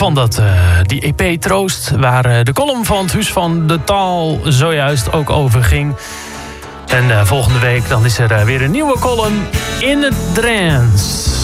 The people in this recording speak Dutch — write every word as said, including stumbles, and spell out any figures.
van dat, uh, die E P Troost, waar uh, de column van het Huis van de Taal zojuist ook over ging. En uh, volgende week dan is er uh, weer een nieuwe column in het Drents.